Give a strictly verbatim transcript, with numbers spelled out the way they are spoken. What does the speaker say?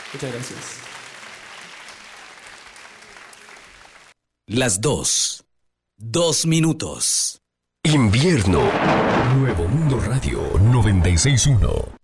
Muchas gracias. Las dos. Dos minutos. Invierno. Nuevo Mundo Radio noventa y seis punto uno.